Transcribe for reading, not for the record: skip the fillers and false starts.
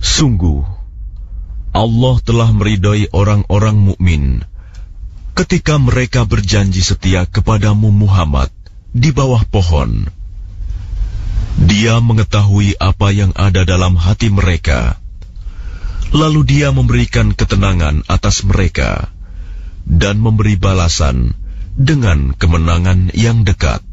Sungguh, Allah telah meridai orang-orang mukmin ketika mereka berjanji setia kepadamu Muhammad di bawah pohon. Dia mengetahui apa yang ada dalam hati mereka, lalu Dia memberikan ketenangan atas mereka dan memberi balasan dengan kemenangan yang dekat.